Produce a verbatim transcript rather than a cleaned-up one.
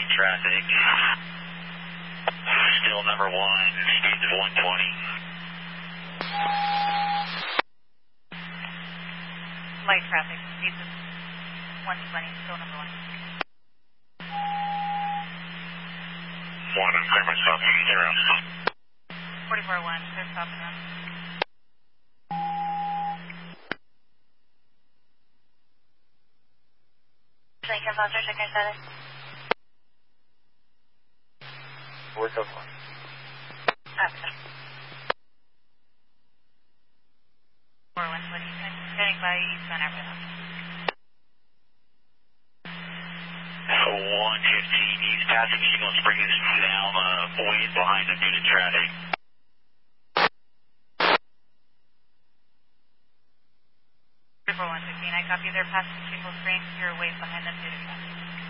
traffic. Still number one, speeds of one twenty. Light traffic, speeds of one twenty, still number one. One, I'm clear myself, zero. forty-four one, clear stop and run. Lincoln Foster, check your status. Where's that one? Okay. four one twenty, heading by eastbound Airport. one fifteen, he's passing Eagle Spring is now uh, ways behind him due to traffic. four one fifteen, I copy. They're passing Shingle Springs. You're ways behind them due to